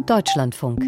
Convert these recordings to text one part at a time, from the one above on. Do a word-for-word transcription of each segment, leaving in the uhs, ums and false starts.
Deutschlandfunk.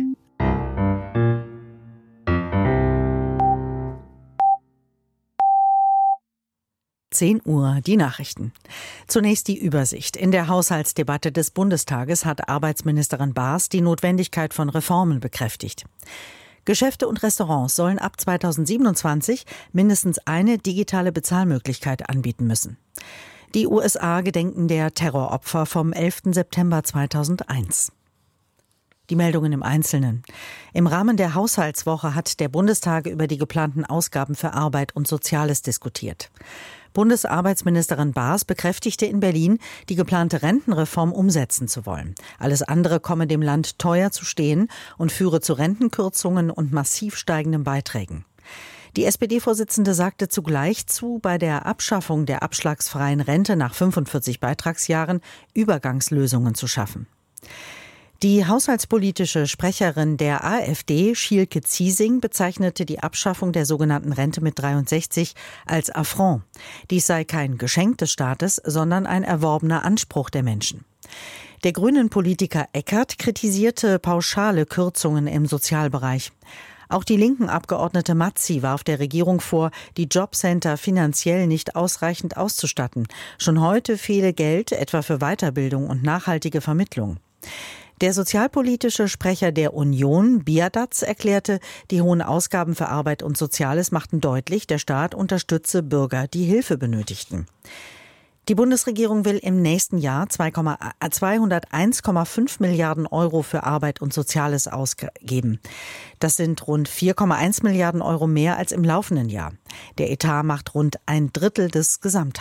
zehn Uhr, die Nachrichten. Zunächst die Übersicht. In der Haushaltsdebatte des Bundestages hat Arbeitsministerin Baas die Notwendigkeit von Reformen bekräftigt. Geschäfte und Restaurants sollen ab zweitausendsiebenundzwanzig mindestens eine digitale Bezahlmöglichkeit anbieten müssen. Die U S A gedenken der Terroropfer vom elften September zweitausendeins. Die Meldungen im Einzelnen. Im Rahmen der Haushaltswoche hat der Bundestag über die geplanten Ausgaben für Arbeit und Soziales diskutiert. Bundesarbeitsministerin Baas bekräftigte in Berlin, die geplante Rentenreform umsetzen zu wollen. Alles andere komme dem Land teuer zu stehen und führe zu Rentenkürzungen und massiv steigenden Beiträgen. Die S P D-Vorsitzende sagte zugleich zu, bei der Abschaffung der abschlagsfreien Rente nach fünfundvierzig Beitragsjahren Übergangslösungen zu schaffen. Die haushaltspolitische Sprecherin der AfD, Schielke Ziesing, bezeichnete die Abschaffung der sogenannten Rente mit dreiundsechzig als Affront. Dies sei kein Geschenk des Staates, sondern ein erworbener Anspruch der Menschen. Der Grünen-Politiker Eckert kritisierte pauschale Kürzungen im Sozialbereich. Auch die linken Abgeordnete Mazzi warf der Regierung vor, die Jobcenter finanziell nicht ausreichend auszustatten. Schon heute fehle Geld, etwa für Weiterbildung und nachhaltige Vermittlung. Der sozialpolitische Sprecher der Union, Biadatz, erklärte, die hohen Ausgaben für Arbeit und Soziales machten deutlich, der Staat unterstütze Bürger, die Hilfe benötigten. Die Bundesregierung will im nächsten Jahr zweihunderteins Komma fünf Milliarden Euro für Arbeit und Soziales ausgeben. Das sind rund vier Komma eins Milliarden Euro mehr als im laufenden Jahr. Der Etat macht rund ein Drittel des Gesamthaushalts.